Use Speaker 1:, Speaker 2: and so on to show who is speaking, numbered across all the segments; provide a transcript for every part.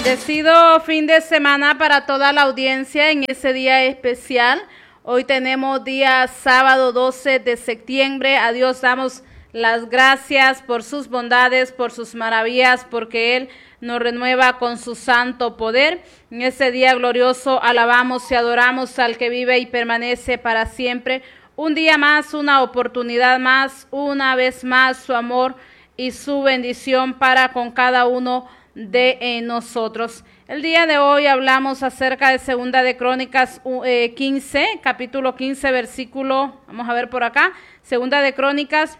Speaker 1: Bendecido fin de semana para toda la audiencia en ese día especial. Hoy tenemos día sábado 12 de septiembre. A Dios damos las gracias por sus bondades, por sus maravillas, porque Él nos renueva con su santo poder. En ese día glorioso alabamos y adoramos al que vive y permanece para siempre. Un día más, una oportunidad más, una vez más su amor y su bendición para con cada uno de nosotros. El día de hoy hablamos acerca de Segunda de Crónicas 15, capítulo 15, versículo, vamos a ver por acá, Segunda de Crónicas,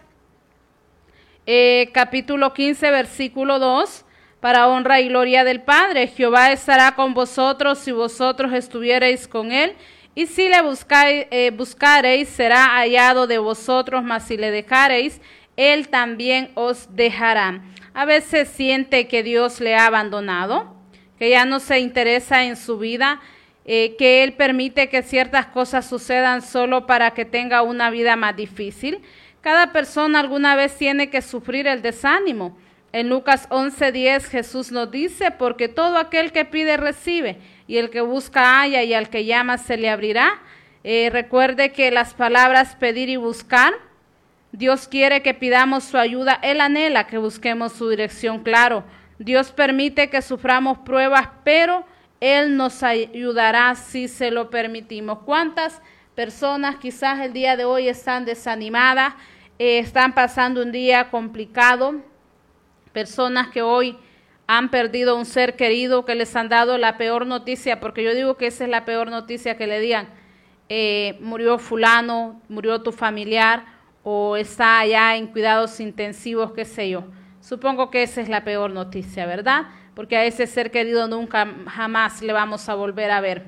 Speaker 1: capítulo 15, versículo 2, para honra y gloria del Padre. Jehová estará con vosotros si vosotros estuviereis con él, y si le buscareis, será hallado de vosotros, mas si le dejareis, él también os dejará. A veces siente que Dios le ha abandonado, que ya no se interesa en su vida, que Él permite que ciertas cosas sucedan solo para que tenga una vida más difícil. Cada persona alguna vez tiene que sufrir el desánimo. En Lucas 11:10 Jesús nos dice, porque todo aquel que pide recibe, y el que busca halla, y al que llama se le abrirá. Recuerde que las palabras pedir y buscar, Dios quiere que pidamos su ayuda, Él anhela que busquemos su dirección, claro. Dios permite que suframos pruebas, pero Él nos ayudará si se lo permitimos. ¿Cuántas personas quizás el día de hoy están desanimadas, están pasando un día complicado? Personas que hoy han perdido un ser querido, que les han dado la peor noticia, porque yo digo que esa es la peor noticia que le digan. Murió fulano, murió tu familiar, o está allá en cuidados intensivos, qué sé yo. Supongo que esa es la peor noticia, ¿verdad? Porque a ese ser querido nunca, jamás le vamos a volver a ver.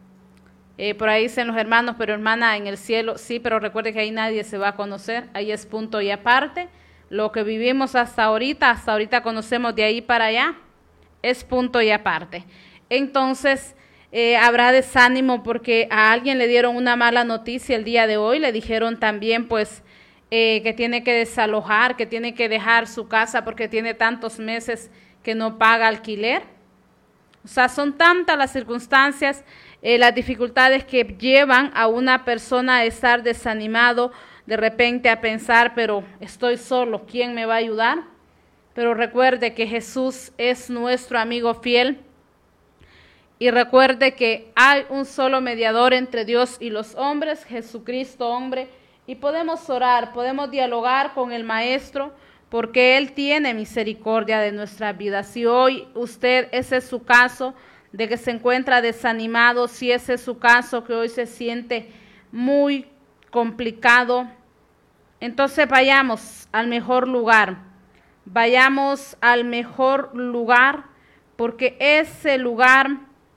Speaker 1: Por ahí dicen los hermanos, pero hermana, en el cielo, sí, pero recuerde que ahí nadie se va a conocer, ahí es punto y aparte. Lo que vivimos hasta ahorita conocemos de ahí para allá, es punto y aparte. Entonces, habrá desánimo porque a alguien le dieron una mala noticia el día de hoy, le dijeron también pues que tiene que desalojar, que tiene que dejar su casa porque tiene tantos meses que no paga alquiler. O sea, son tantas las circunstancias, las dificultades que llevan a una persona a estar desanimado, de repente a pensar, pero estoy solo, ¿quién me va a ayudar? Pero recuerde que Jesús es nuestro amigo fiel. Y recuerde que hay un solo mediador entre Dios y los hombres, Jesucristo hombre, y podemos orar, podemos dialogar con el Maestro, porque Él tiene misericordia de nuestras vidas. Si hoy ese es su caso, de que se encuentra desanimado, si ese es su caso, que hoy se siente muy complicado, entonces vayamos al mejor lugar, porque ese lugar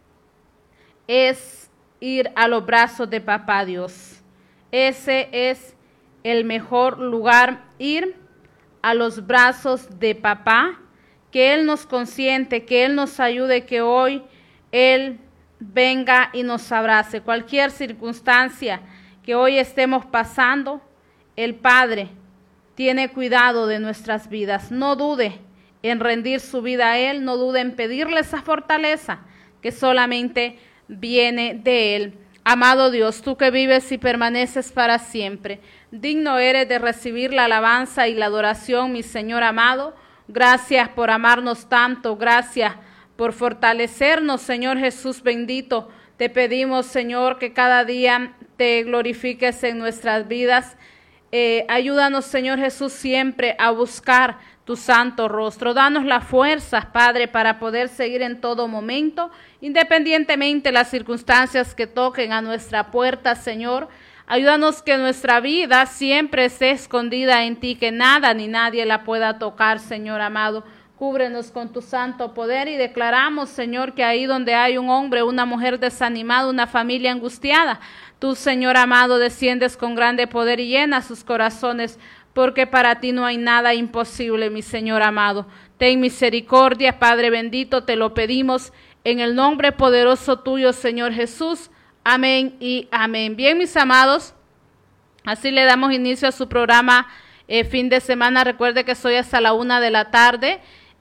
Speaker 1: es ir a los brazos de Papá Dios. Ese es el mejor lugar, ir a los brazos de Papá, que Él nos consiente, que Él nos ayude, que hoy Él venga y nos abrace. Cualquier circunstancia que hoy estemos pasando, el Padre tiene cuidado de nuestras vidas. No dude en rendir su vida a Él, no dude en pedirle esa fortaleza que solamente viene de Él. Amado Dios, tú que vives y permaneces para siempre, digno eres de recibir la alabanza y la adoración, mi Señor amado. Gracias por amarnos tanto, gracias por fortalecernos, Señor Jesús bendito. Te pedimos, Señor, que cada día te glorifiques en nuestras vidas. Ayúdanos, Señor Jesús, siempre a buscar tu santo rostro. Danos las fuerzas, Padre, para poder seguir en todo momento, independientemente de las circunstancias que toquen a nuestra puerta, Señor. Ayúdanos que nuestra vida siempre esté escondida en ti, que nada ni nadie la pueda tocar, Señor amado. Cúbrenos con tu santo poder y declaramos, Señor, que ahí donde hay un hombre, una mujer desanimada, una familia angustiada, tú, Señor amado, desciendes con grande poder y llenas sus corazones, porque para ti no hay nada imposible, mi Señor amado. Ten misericordia, Padre bendito, te lo pedimos en el nombre poderoso tuyo, Señor Jesús. Amén y amén. Bien, mis amados, así le damos inicio a su programa fin de semana. Recuerde que soy hasta la 1 de la tarde.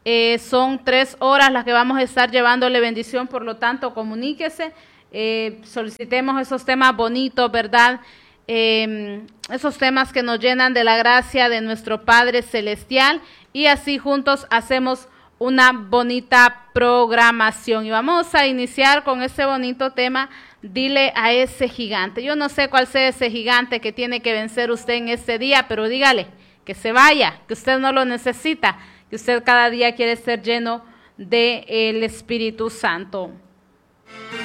Speaker 1: Son 3 horas las que vamos a estar llevándole bendición, por lo tanto, comuníquese, solicitemos esos temas bonitos, ¿verdad? Esos temas que nos llenan de la gracia de nuestro Padre Celestial, y así juntos hacemos una bonita programación. Y vamos a iniciar con ese bonito tema, dile a ese gigante. Yo no sé cuál sea ese gigante que tiene que vencer usted en este día, pero dígale que se vaya, que usted no lo necesita, que usted cada día quiere ser lleno del Espíritu Santo.